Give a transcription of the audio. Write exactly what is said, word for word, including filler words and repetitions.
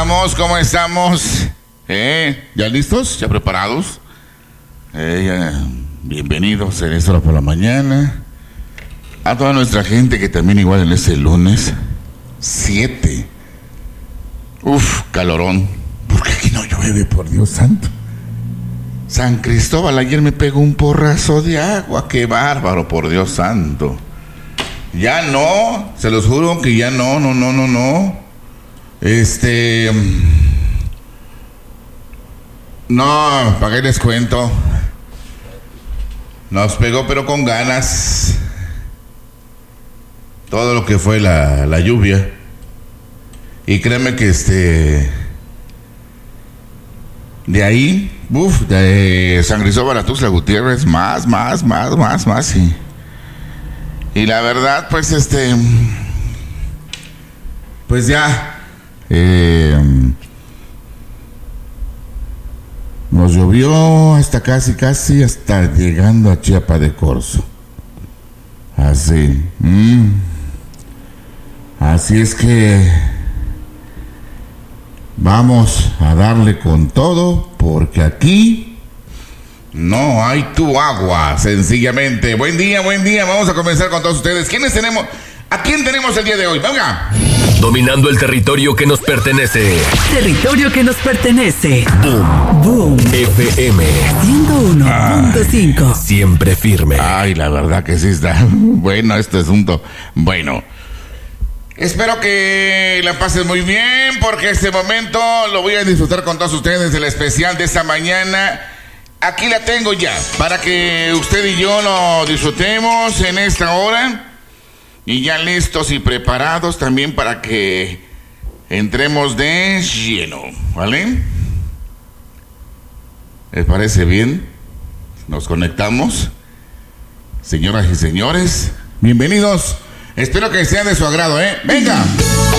estamos? ¿Cómo estamos? ¿Eh? ¿Ya listos? ¿Ya preparados? Eh, ya, bienvenidos en esta hora por la mañana. A toda nuestra gente que también igual en este lunes siete. Uf, calorón. ¿Por qué aquí no llueve, por Dios santo? San Cristóbal ayer me pegó un porrazo de agua. Qué bárbaro, por Dios santo. Ya no, se los juro que ya no, no, no, no, no. Este... No, ¿para qué les cuento? Nos pegó pero con ganas. Todo lo que fue la, la lluvia. Y créeme que este... De ahí, uff, de San Cristóbal a Tuxtla Gutiérrez, más, más, más, más, más, y... Y la verdad, pues este... Pues ya... Eh, nos llovió hasta casi, casi, hasta llegando a Chiapa de Corzo. Así. Mm. Así es que... Vamos a darle con todo, porque aquí no hay tu agua, sencillamente. Buen día, buen día. Vamos a comenzar con todos ustedes. ¿Quiénes tenemos? ¿A quién tenemos el día de hoy? Venga. Dominando el territorio que nos pertenece. Territorio que nos pertenece. Boom. Boom. F M ciento uno punto cinco. Siempre firme. Ay, la verdad que sí está bueno este asunto. Bueno. Espero que la pasen muy bien, porque este momento lo voy a disfrutar con todos ustedes, el especial de esta mañana. Aquí la tengo ya, para que usted y yo lo disfrutemos en esta hora. Y ya listos y preparados también para que entremos de lleno, ¿vale? ¿Les parece bien? Nos conectamos. Señoras y señores, bienvenidos. Espero que sea de su agrado, ¿eh? ¡Venga!